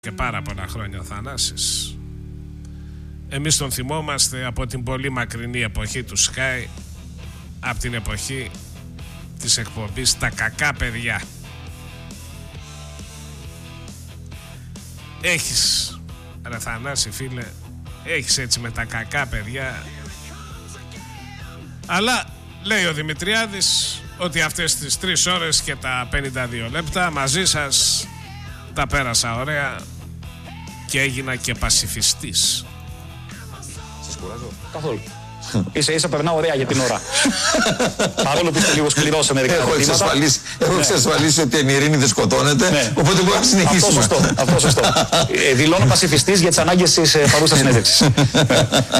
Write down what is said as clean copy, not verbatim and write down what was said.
Και πάρα πολλά χρόνια ο Θανάσης. Εμείς τον θυμόμαστε από την πολύ μακρινή εποχή του Sky, από την εποχή της εκπομπής «Τα κακά παιδιά». Έχεις, ρε Θανάση φίλε, έχεις έτσι με τα κακά παιδιά. Αλλά λέει ο Δημητριάδης ότι αυτές τις 3 ώρες και τα 52 λεπτά μαζί σας τα πέρασα ωραία και έγινα και πασιφιστής. Σας κουράζω? Καθόλου. Ίσα περνάω ωραία για την ώρα. Παρόλο που είστε λίγο σκληρός σε μερικά ερωτήματα. Έχω εξασφαλίσει ότι η Ειρήνη δεν σκοτώνεται, οπότε μπορούμε να συνεχίσουμε. Αυτό σωστό. Δηλώνω πασιφιστής για τις ανάγκες της παρούσας συνέντευξης.